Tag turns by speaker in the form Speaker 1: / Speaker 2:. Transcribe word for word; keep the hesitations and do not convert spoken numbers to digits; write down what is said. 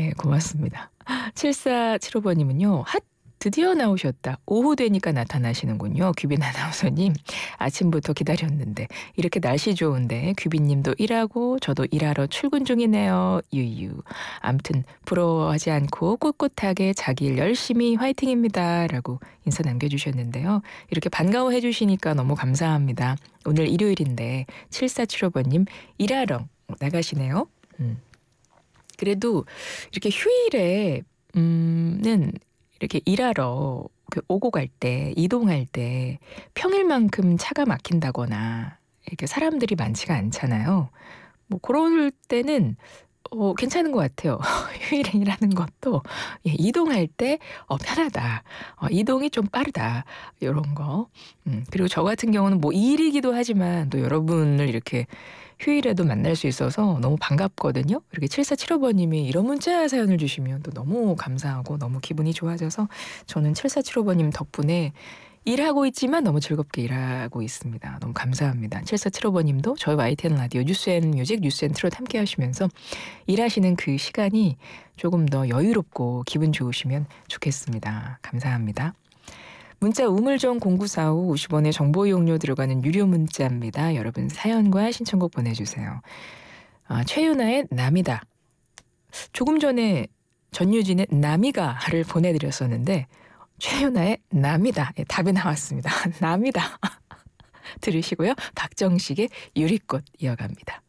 Speaker 1: 네, 고맙습니다. 칠사칠오 번님은요. 핫! 드디어 나오셨다. 오후 되니까 나타나시는군요. 규빈 아나운서님. 아침부터 기다렸는데 이렇게 날씨 좋은데 규빈님도 일하고 저도 일하러 출근 중이네요. 유유. 암튼 부러워하지 않고 꿋꿋하게 자기 일 열심히 화이팅입니다. 라고 인사 남겨주셨는데요. 이렇게 반가워해 주시니까 너무 감사합니다. 오늘 일요일인데 칠사칠오 번님 일하러 나가시네요. 음. 그래도 이렇게 휴일에 음는 이렇게 일하러 그 오고 갈 때, 이동할 때 평일만큼 차가 막힌다거나 이렇게 사람들이 많지가 않잖아요. 뭐 그럴 때는 어 괜찮은 것 같아요. 휴일에 일하는 것도 예 이동할 때 어 편하다. 어 이동이 좀 빠르다. 요런 거. 음 그리고 저 같은 경우는 뭐 일이기도 하지만 또 여러분을 이렇게 휴일에도 만날 수 있어서 너무 반갑거든요. 이렇게 칠사칠오 번님이 이런 문자 사연을 주시면 또 너무 감사하고 너무 기분이 좋아져서 저는 칠사칠오 번님 덕분에 일하고 있지만 너무 즐겁게 일하고 있습니다. 너무 감사합니다. 칠사칠오 번님도 저희 와이티엔 라디오 뉴스앤뮤직, 뉴스앤트롯 함께 하시면서 일하시는 그 시간이 조금 더 여유롭고 기분 좋으시면 좋겠습니다. 감사합니다. 문자 우물정 공구사오 오십 원의 정보 이용료 들어가는 유료 문자입니다. 여러분 사연과 신청곡 보내주세요. 아, 최윤아의 남이다. 조금 전에 전유진의 남이가를 보내드렸었는데 최윤아의 남이다. 예, 답이 나왔습니다. 남이다. 들으시고요. 박정식의 유리꽃 이어갑니다.